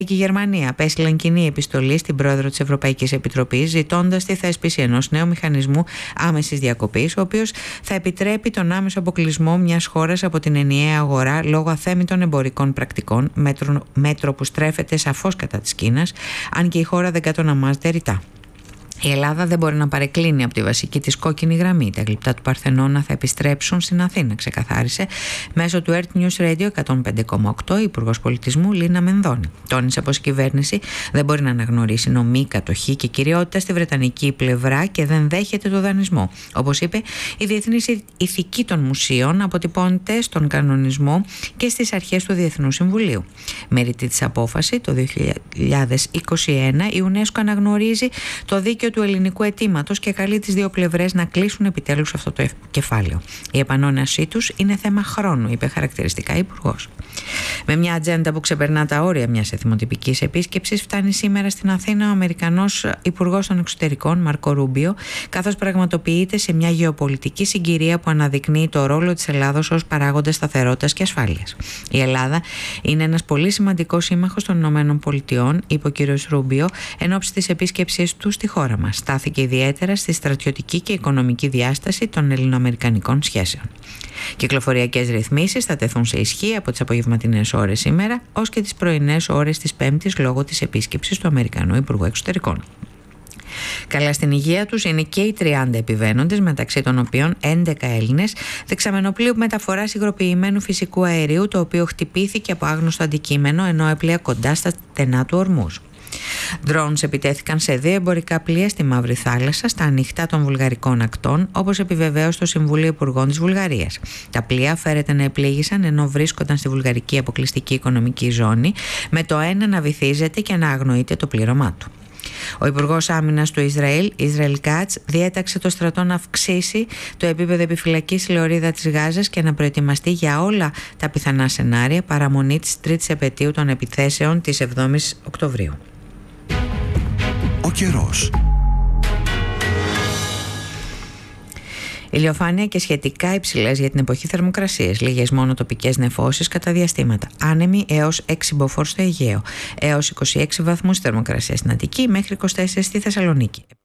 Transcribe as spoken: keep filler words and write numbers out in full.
Και η Γερμανία απέστειλαν κοινή επιστολή στην πρόεδρο της Ευρωπαϊκής Επιτροπής ζητώντας τη θέσπιση ενός νέου μηχανισμού άμεσης διακοπής, ο οποίος θα επιτρέπει τον άμεσο αποκλεισμό μιας χώρας από την ενιαία αγορά λόγω αθέμητων εμπορικών πρακτικών, μέτρο, μέτρο που στρέφεται σαφώς κατά της Κίνας, αν και η χώρα δεν κατονομάζεται ρητά. Η Ελλάδα δεν μπορεί να παρεκκλίνει από τη βασική της κόκκινη γραμμή. Τα γλυπτά του Παρθενώνα θα επιστρέψουν στην Αθήνα, ξεκαθάρισε μέσω του Earth News Radio εκατόν πέντε κόμμα οκτώ η Υπουργός Πολιτισμού Λίνα Μενδώνη. Τόνισε πως η κυβέρνηση δεν μπορεί να αναγνωρίσει νομή, κατοχή και κυριότητα στη βρετανική πλευρά και δεν δέχεται το δανεισμό. Όπως είπε, η διεθνής ηθική των μουσείων αποτυπώνεται στον κανονισμό και στις αρχές του Διεθνούς Συμβουλίου. Με ρητή της απόφαση το δύο χιλιάδες είκοσι ένα η UNESCO αναγνωρίζει το δίκαιο του ελληνικού αιτήματος και καλεί τις δύο πλευρές να κλείσουν επιτέλους αυτό το κεφάλαιο. Η επανόνασή τους είναι θέμα χρόνου, είπε χαρακτηριστικά η Υπουργός. Με μια ατζέντα που ξεπερνά τα όρια μιας εθιμοτυπικής επίσκεψης, φτάνει σήμερα στην Αθήνα ο Αμερικανός Υπουργός των Εξωτερικών Μάρκο Ρούμπιο, καθώς πραγματοποιείται σε μια γεωπολιτική συγκυρία που αναδεικνύει το ρόλο της Ελλάδος ως παράγοντα σταθερότητας και ασφάλειας. Η Ελλάδα είναι ένας πολύ σημαντικός σύμμαχος των Ηνωμένων Πολιτειών, είπε ο κ. Ρούμπιο, εν ώψη της επίσκεψής του στη χώρα μας. Στάθηκε ιδιαίτερα στη στρατιωτική και οικονομική διάσταση των ελληνοαμερικανικών σχέσεων. Κυκλοφοριακές ρυθμίσεις θα τεθούν σε ισχύ από τις απογευματινές ώρες σήμερα ως και τις πρωινές ώρες της Πέμπτης λόγω της επίσκεψης του Αμερικανού Υπουργού Εξωτερικών. Καλά στην υγεία τους είναι και οι τριάντα επιβαίνοντες, μεταξύ των οποίων έντεκα Έλληνες, δεξαμενοπλοίου μεταφοράς υγροποιημένου φυσικού αερίου, το οποίο χτυπήθηκε από άγνωστο αντικείμενο ενώ έπλεε κοντά στα στενά του Ορμούζ. Drones επιτέθηκαν σε δύο εμπορικά πλοία στη Μαύρη Θάλασσα, στα ανοιχτά των βουλγαρικών ακτών, όπως επιβεβαίωσε το Συμβούλιο Υπουργών της Βουλγαρίας. Τα πλοία φέρεται να επλήγησαν ενώ βρίσκονταν στη βουλγαρική αποκλειστική οικονομική ζώνη, με το ένα να βυθίζεται και να αγνοείται το πλήρωμά του. Ο Υπουργός Άμυνας του Ισραήλ, Ισραήλ Κάτς, διέταξε το στρατό να αυξήσει το επίπεδο επιφυλακής στη λωρίδα της Γάζας και να προετοιμαστεί για όλα τα πιθανά σενάρια παραμονή της τρίτης επετείου των επιθέσεων της εβδόμης Οκτωβρίου. Ο καιρός. Ηλιοφάνεια και σχετικά υψηλές για την εποχή θερμοκρασίες. Λίγες μόνο τοπικές νεφώσεις κατά διαστήματα. Άνεμοι έως έξι μποφόρ στο Αιγαίο. Έως είκοσι έξι βαθμούς θερμοκρασία στην Αττική μέχρι είκοσι τέσσερα στη Θεσσαλονίκη.